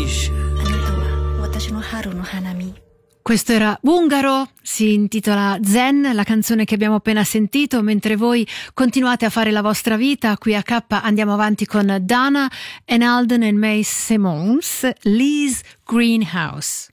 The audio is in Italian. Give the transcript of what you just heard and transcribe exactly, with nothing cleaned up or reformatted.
Aisha. Questo era Ungaro, si intitola Zen, la canzone che abbiamo appena sentito. Mentre voi continuate a fare la vostra vita, qui a K andiamo avanti con Dana Enalden e May Simons, Lee's Greenhouse.